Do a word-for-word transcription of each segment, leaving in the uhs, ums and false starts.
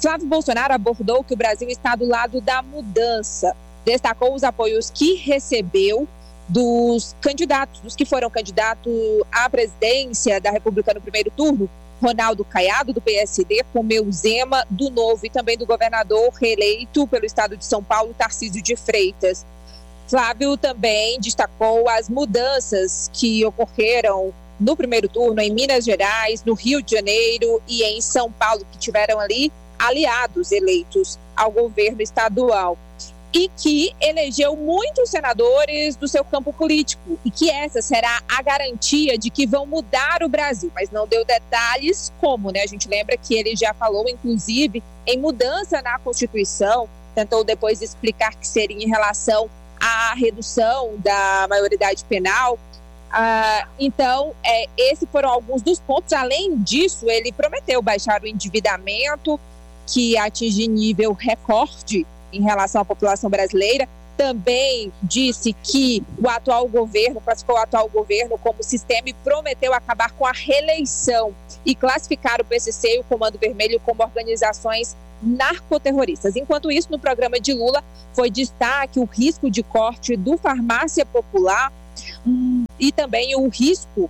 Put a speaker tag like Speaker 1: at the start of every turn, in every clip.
Speaker 1: Flávio Bolsonaro abordou que o Brasil está do lado da mudança. Destacou os apoios que recebeu dos candidatos, dos que foram candidatos à presidência da República no primeiro turno, Ronaldo Caiado, do P S D, Romeu Zema, do Novo, e também do governador reeleito pelo estado de São Paulo, Tarcísio de Freitas. Flávio também destacou as mudanças que ocorreram no primeiro turno em Minas Gerais, no Rio de Janeiro e em São Paulo, que tiveram ali aliados eleitos ao governo estadual, e que elegeu muitos senadores do seu campo político, e que essa será a garantia de que vão mudar o Brasil, mas não deu detalhes como, né? A gente lembra que ele já falou, inclusive, em mudança na Constituição, tentou depois explicar que seria em relação à redução da maioridade penal. Ah, então, é, esses foram alguns dos pontos. Além disso, ele prometeu baixar o endividamento, que atinge nível recorde em relação à população brasileira. Também disse que o atual governo, classificou o atual governo como sistema e prometeu acabar com a reeleição e classificar o P C C e o Comando Vermelho como organizações narcoterroristas. Enquanto isso, no programa de Lula, foi destaque o risco de corte do Farmácia Popular hum, e também o risco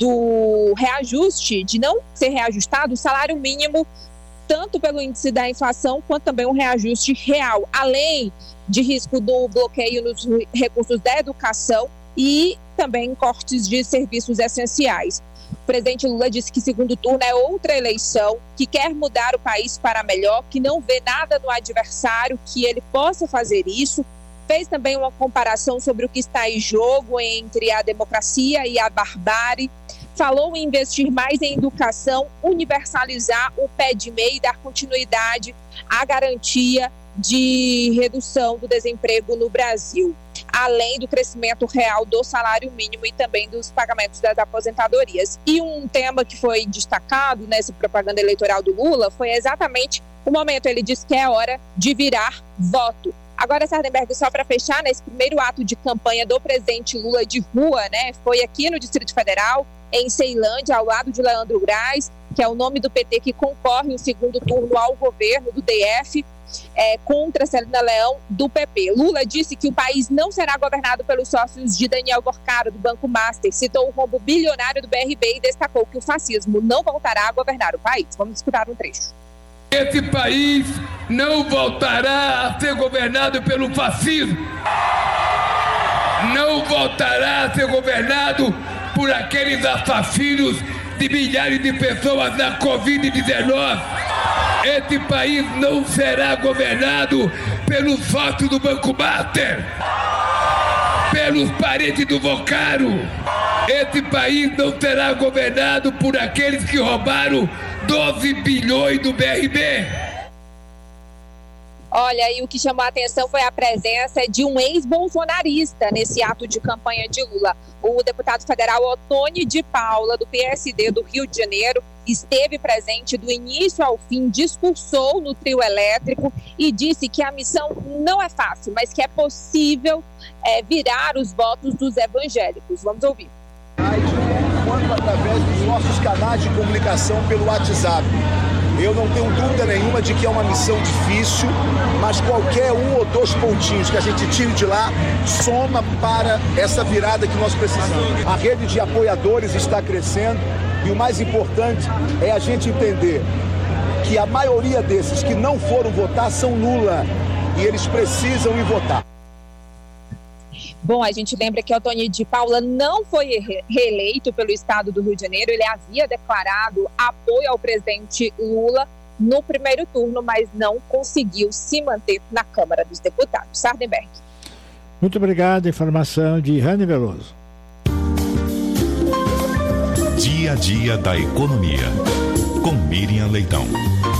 Speaker 1: do reajuste, de não ser reajustado o salário mínimo, tanto pelo índice da inflação, quanto também um reajuste real, além de risco do bloqueio nos recursos da educação e também cortes de serviços essenciais. O presidente Lula disse que segundo turno é outra eleição, que quer mudar o país para melhor, que não vê nada no adversário que ele possa fazer isso. Fez também uma comparação sobre o que está em jogo entre a democracia e a barbárie. Falou em investir mais em educação, universalizar o pé de meia e dar continuidade à garantia de redução do desemprego no Brasil, além do crescimento real do salário mínimo e também dos pagamentos das aposentadorias. E um tema que foi destacado nessa propaganda eleitoral do Lula foi exatamente o momento. Ele disse que é hora de virar voto. Agora, Sardenberg, só para fechar, nesse primeiro ato de campanha do presidente Lula de rua, né, foi aqui no Distrito Federal, em Ceilândia, ao lado de Leandro Graz, que é o nome do P T que concorre no segundo turno ao governo do D F, é, contra Celina Leão, do P P. Lula disse que o país não será governado pelos sócios de Daniel Gorcaro, do Banco Master, citou o rombo bilionário do B R B e destacou que o fascismo não voltará a governar o país. Vamos escutar um trecho.
Speaker 2: Esse país não voltará a ser governado pelo fascismo, não voltará a ser governado por aqueles assassinos de milhares de pessoas na covid dezenove. Esse país não será governado pelos sócios do Banco Master, pelos parentes do Vocaro. Esse país não será governado por aqueles que roubaram doze bilhões do B R B.
Speaker 1: Olha, e o que chamou a atenção foi a presença de um ex-bolsonarista nesse ato de campanha de Lula. O deputado federal Ottoni de Paula, do P S D do Rio de Janeiro, esteve presente do início ao fim, discursou no trio elétrico e disse que a missão não é fácil, mas que é possível é, virar os votos dos evangélicos. Vamos ouvir.
Speaker 3: Quanto através dos nossos canais de comunicação pelo WhatsApp. Eu não tenho dúvida nenhuma de que é uma missão difícil, mas qualquer um ou dois pontinhos que a gente tire de lá soma para essa virada que nós precisamos. A rede de apoiadores está crescendo e o mais importante é a gente entender que a maioria desses que não foram votar são Lula e eles precisam ir votar.
Speaker 1: Bom, a gente lembra que Ottoni de Paula não foi reeleito pelo estado do Rio de Janeiro. Ele havia declarado apoio ao presidente Lula no primeiro turno, mas não conseguiu se manter na Câmara dos Deputados. Sardenberg.
Speaker 4: Muito obrigado. Informação de Rani Veloso.
Speaker 5: Dia a dia da economia, com Miriam Leitão.